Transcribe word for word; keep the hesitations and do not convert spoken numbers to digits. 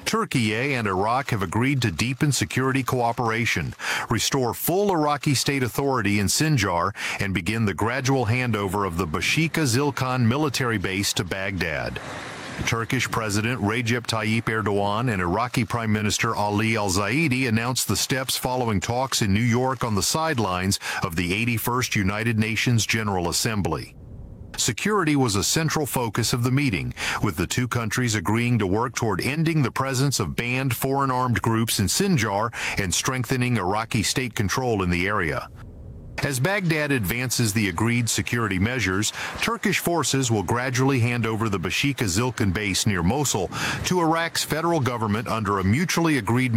Turkey and Iraq have agreed to deepen security cooperation, restore full Iraqi state authority in Sinjar, and begin the gradual handover of the Bashika Zilkan military base to Baghdad. Turkish President Recep Tayyip Erdogan and Iraqi Prime Minister Ali al-Zaidi announced the steps following talks in New York on the sidelines of the eighty-first United Nations General Assembly. Security was a central focus of the meeting, with the two countries agreeing to work toward ending the presence of banned foreign armed groups in Sinjar and strengthening Iraqi state control in the area. As Baghdad advances the agreed security measures, Turkish forces will gradually hand over the Bashika Zilkan base near Mosul to Iraq's federal government under a mutually agreed